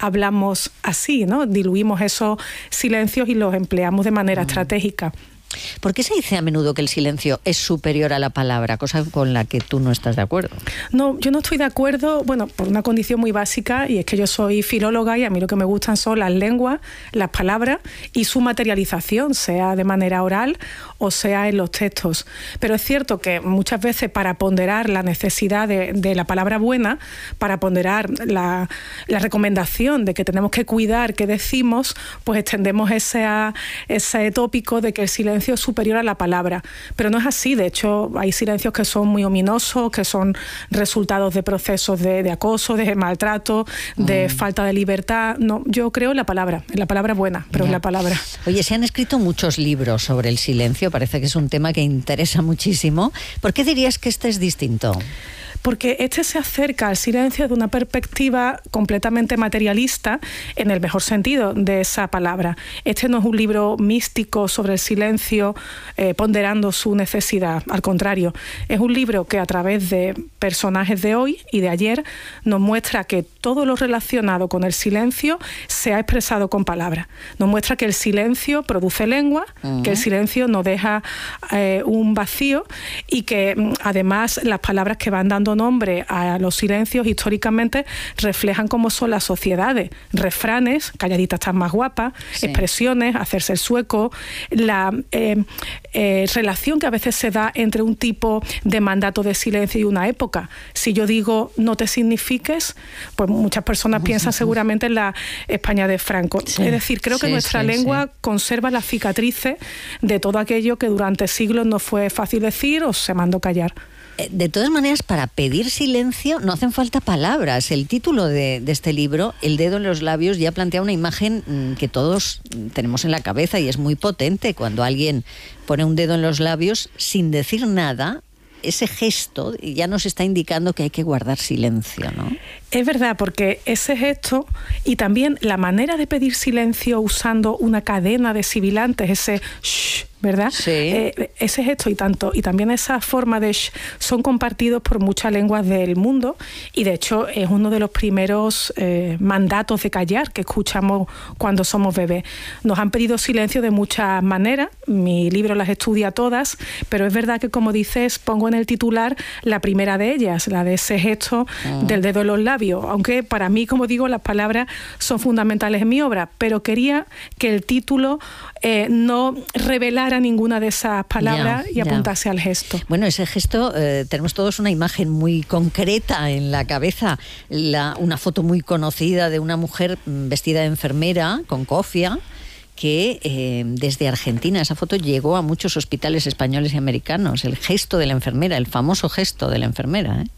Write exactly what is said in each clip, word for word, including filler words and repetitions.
hablamos así, ¿no? Diluimos esos silencios y los empleamos de manera mm. estratégica. ¿Por qué se dice a menudo que el silencio es superior a la palabra, cosa con la que tú no estás de acuerdo? No, yo no estoy de acuerdo, bueno, por una condición muy básica, y es que yo soy filóloga y a mí lo que me gustan son las lenguas, las palabras y su materialización, sea de manera oral o sea en los textos. Pero es cierto que muchas veces para ponderar la necesidad de, de la palabra buena, para ponderar la, la recomendación de que tenemos que cuidar qué decimos, pues extendemos ese, ese tópico de que el silencio es superior a la palabra, pero no es así. De hecho, hay silencios que son muy ominosos, que son resultados de procesos de, de acoso, de maltrato, de mm. falta de libertad. No, yo creo en la palabra, en la palabra buena, pero ya. en la palabra. Oye, se han escrito muchos libros sobre el silencio, parece que es un tema que interesa muchísimo. ¿Por qué dirías que este es distinto? Porque este se acerca al silencio de una perspectiva completamente materialista, en el mejor sentido de esa palabra. Este no es un libro místico sobre el silencio, eh, ponderando su necesidad. Al contrario, es un libro que a través de personajes de hoy y de ayer nos muestra que todo lo relacionado con el silencio se ha expresado con palabras. Nos muestra que el silencio produce lengua, uh-huh. que el silencio nos deja eh, un vacío y que además las palabras que van dando nombre a los silencios históricamente reflejan cómo son las sociedades. Refranes, calladita estás más guapa, sí. expresiones, hacerse el sueco, la eh, eh, relación que a veces se da entre un tipo de mandato de silencio y una época. Si yo digo no te signifiques, pues muchas personas uh-huh. piensan seguramente en la España de Franco. Sí. Es decir, creo que sí, nuestra sí, lengua sí. conserva las cicatrices de todo aquello que durante siglos no fue fácil decir o se mandó callar. De todas maneras, para pedir silencio no hacen falta palabras. El título de, de este libro, El dedo en los labios, ya plantea una imagen que todos tenemos en la cabeza y es muy potente. Cuando alguien pone un dedo en los labios sin decir nada, ese gesto ya nos está indicando que hay que guardar silencio, ¿no? Es verdad, porque ese gesto y también la manera de pedir silencio usando una cadena de sibilantes, ese shh, ¿verdad? Sí. Eh, ese gesto y tanto y también esa forma de shh son compartidos por muchas lenguas del mundo y de hecho es uno de los primeros eh, mandatos de callar que escuchamos cuando somos bebés. Nos han pedido silencio de muchas maneras, mi libro las estudia todas, pero es verdad que, como dices, pongo en el titular la primera de ellas, la de ese gesto uh-huh. del dedo en los labios, aunque para mí, como digo, las palabras son fundamentales en mi obra, pero quería que el título eh, no revelara ninguna de esas palabras ya, y apuntase ya. al gesto. Bueno, ese gesto, eh, tenemos todos una imagen muy concreta en la cabeza, la, una foto muy conocida de una mujer vestida de enfermera con cofia, que eh, desde Argentina, esa foto llegó a muchos hospitales españoles y americanos, el gesto de la enfermera, el famoso gesto de la enfermera. ¿eh?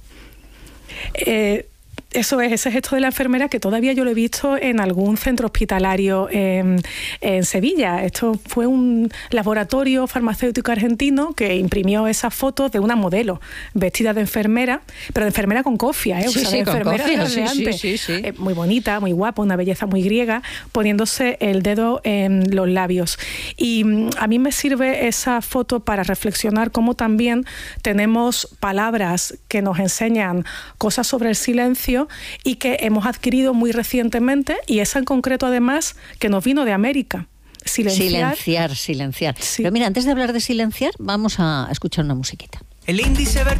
Eh... Eso es, ese gesto de la enfermera que todavía yo lo he visto en algún centro hospitalario en, en Sevilla. Esto fue un laboratorio farmacéutico argentino que imprimió esas fotos de una modelo vestida de enfermera, pero de enfermera con cofia, ¿eh? O sí, sea, sí, de con enfermera cofia, de sí, antes. sí, sí, sí. Eh, muy bonita, muy guapa, una belleza muy griega, poniéndose el dedo en los labios. Y mm, a mí me sirve esa foto para reflexionar cómo también tenemos palabras que nos enseñan cosas sobre el silencio y que hemos adquirido muy recientemente, y esa en concreto además que nos vino de América. Silenciar. Silenciar, silenciar. Sí. Pero mira, antes de hablar de silenciar, vamos a escuchar una musiquita. El índice